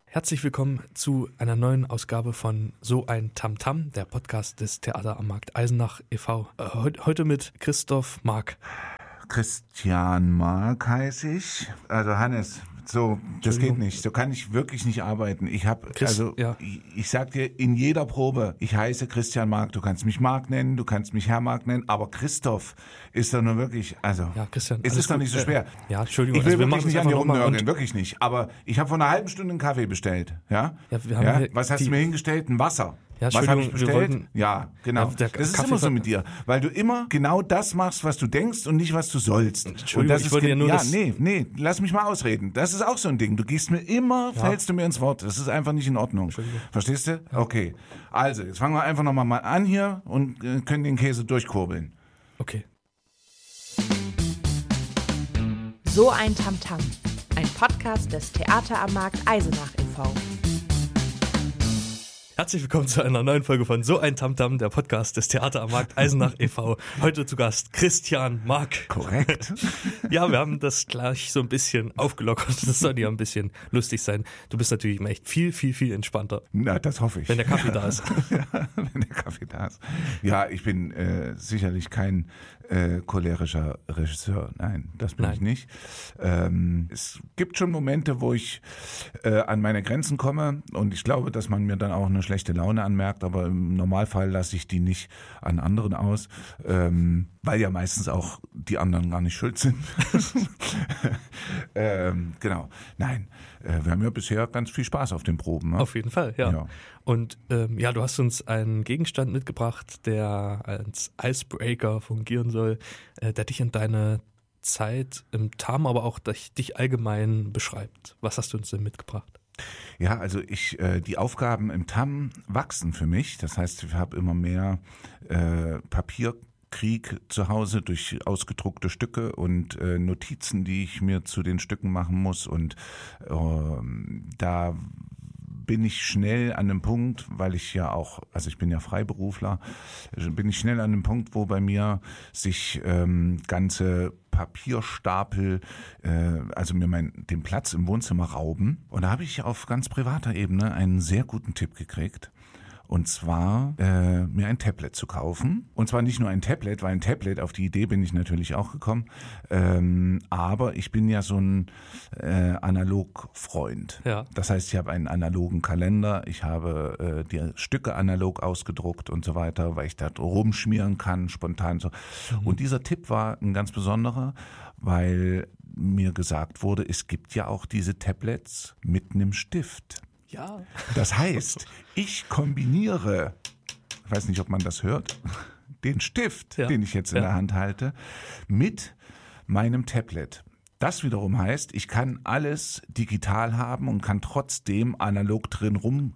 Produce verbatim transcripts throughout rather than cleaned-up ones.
Herzlich willkommen zu einer neuen Ausgabe von So ein Tamtam, der Podcast des Theater am Markt Eisenach e V Äh, heute mit Christoph Mark. Christian Mark heiße ich. Also Hannes, so, das geht nicht. So kann ich wirklich nicht arbeiten. Ich habe, also, ja. ich, ich sag dir in jeder Probe, ich heiße Christian Mark. Du kannst mich Mark nennen, du kannst mich Herr Mark nennen, aber Christoph ist doch nur wirklich, also, ja, Christian, es ist doch nicht so schwer. Äh, ja, Entschuldigung. Ich will also wir wirklich nicht machen an dir einfach noch mal rumnörgeln, wirklich nicht. Aber ich habe vor einer halben Stunde einen Kaffee bestellt, ja? Ja, wir haben ja? hier Was hast die- du mir hingestellt? Ein Wasser. Ja, Was habe ich Entschuldigung, wir bestellt? wollten- Ja, genau. Ja, der das ist Kaffee immer so war- mit dir, weil du immer genau das machst, was du denkst und nicht, was du sollst. Entschuldigung, und das ich ist wollte ge- ja nur ja, das- nee, nee, lass mich mal ausreden. Das ist auch so ein Ding. Du gehst mir immer, Ja. fällst du mir ins Wort. Das ist einfach nicht in Ordnung. Entschuldigung. Verstehst du? Okay. Also, jetzt fangen wir einfach nochmal mal an hier und äh, können den Käse durchkurbeln. Okay. So ein Tamtam, ein Podcast des Theater am Markt Eisenach e V Herzlich willkommen zu einer neuen Folge von So ein Tamtam, der Podcast des Theater am Markt Eisenach e V Heute zu Gast Christian Mark. Korrekt. Ja, wir haben das gleich so ein bisschen aufgelockert. Das soll ja ein bisschen lustig sein. Du bist natürlich immer echt viel, viel, viel entspannter, Na, das hoffe ich. wenn der Kaffee da ist. Ja, wenn der Kaffee da ist. Ja, ich bin äh, sicherlich kein äh, cholerischer Regisseur. Nein, das bin Nein. ich nicht. Ähm, es gibt schon Momente, wo ich äh, an meine Grenzen komme und ich glaube, dass man mir dann auch eine schlechte Laune anmerkt, aber im Normalfall lasse ich die nicht an anderen aus, ähm, weil ja meistens auch die anderen gar nicht schuld sind. ähm, genau. Nein, äh, wir haben ja bisher ganz viel Spaß auf den Proben. Ne? Auf jeden Fall, ja. Ja. Und ähm, ja, du hast uns einen Gegenstand mitgebracht, der als Icebreaker fungieren soll, äh, der dich in deine Zeit im T A M, aber auch dich, dich allgemein beschreibt. Was hast du uns denn mitgebracht? Ja, also ich, äh, die Aufgaben im T A M wachsen für mich. Das heißt, ich habe immer mehr äh, Papierkrieg zu Hause durch ausgedruckte Stücke und äh, Notizen, die ich mir zu den Stücken machen muss. Und ähm, da bin ich schnell an einem Punkt, weil ich ja auch, also ich bin ja Freiberufler, bin ich schnell an einem Punkt, wo bei mir sich ähm, ganze Papierstapel, äh, also mir mein, den Platz im Wohnzimmer rauben. Und da habe ich auf ganz privater Ebene einen sehr guten Tipp gekriegt. Und zwar äh, mir ein Tablet zu kaufen. Und zwar nicht nur ein Tablet, weil ein Tablet, auf die Idee bin ich natürlich auch gekommen. Ähm, aber ich bin ja so ein äh, Analog-Freund. Ja. Das heißt, ich habe einen analogen Kalender, ich habe äh, die Stücke analog ausgedruckt und so weiter, weil ich da rumschmieren kann, spontan so. Mhm. Und dieser Tipp war ein ganz besonderer, weil mir gesagt wurde, es gibt ja auch diese Tablets mit einem Stift. Ja. Das heißt, ich kombiniere, ich weiß nicht, ob man das hört, den Stift, Ja. den ich jetzt in Ja. der Hand halte, mit meinem Tablet. Das wiederum heißt, ich kann alles digital haben und kann trotzdem analog drin rumklieren.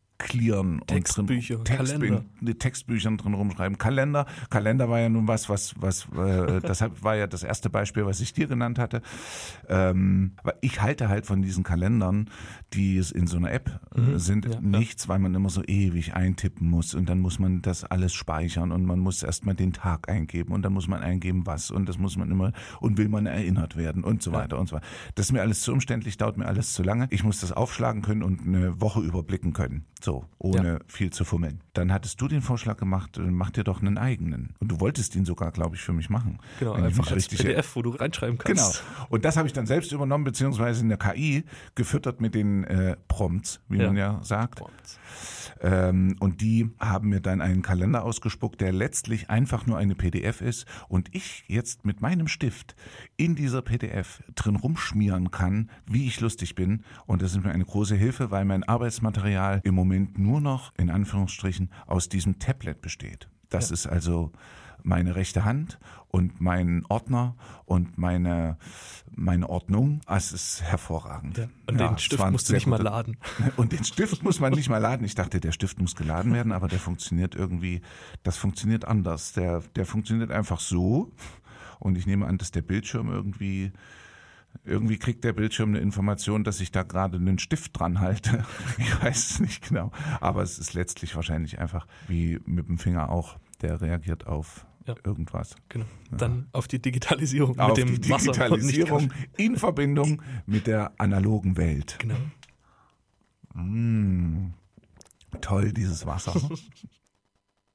Textbücher, und drin, Text, Kalender. in Textbüchern drin rumschreiben. Kalender, Kalender war ja nun was, was, was, äh, das war ja das erste Beispiel, was ich dir genannt hatte. Ähm, aber ich halte halt von diesen Kalendern, die es in so einer App äh, Mhm. sind, Ja, nichts, weil man immer so ewig eintippen muss und dann muss man das alles speichern und man muss erstmal den Tag eingeben und dann muss man eingeben, was und das muss man immer und will man erinnert werden und so weiter und so weiter. Das ist mir alles zu umständlich, dauert mir alles zu lange. Ich muss das aufschlagen können und eine Woche überblicken können. So, ohne Ja. viel zu fummeln. Dann hattest du den Vorschlag gemacht, äh, mach dir doch einen eigenen. Und du wolltest ihn sogar, glaube ich, für mich machen. Genau, Wenn ich einfach mich als richtig P D er- F, wo du reinschreiben kannst. Genau. Und das habe ich dann selbst übernommen, beziehungsweise in der K I, gefüttert mit den äh, Prompts, wie Ja. man ja sagt. Prompts. Ähm, und die haben mir dann einen Kalender ausgespuckt, der letztlich einfach nur eine P D F ist und ich jetzt mit meinem Stift in dieser P D F drin rumschmieren kann, wie ich lustig bin. Und das ist mir eine große Hilfe, weil mein Arbeitsmaterial im Moment nur noch, in Anführungsstrichen, aus diesem Tablet besteht. Das Ja. ist also meine rechte Hand und mein Ordner und meine, meine Ordnung. Es ist hervorragend. Ja. Und Ja, den es Stift war ein musst du sehr nicht mal guter- laden. Und den Stift muss man nicht mal laden. Ich dachte, der Stift muss geladen werden, aber der funktioniert irgendwie, das funktioniert anders. Der, der funktioniert einfach so. Und ich nehme an, dass der Bildschirm irgendwie, irgendwie kriegt der Bildschirm eine Information, dass ich da gerade einen Stift dran halte. Ich weiß es nicht genau. Aber es ist letztlich wahrscheinlich einfach wie mit dem Finger auch. Der reagiert auf Ja. irgendwas. Genau. Dann auf die Digitalisierung Auf mit dem die Wasser. und nicht Digitalisierung Kaffee. in Verbindung mit der analogen Welt. Genau. Mm, toll, dieses Wasser.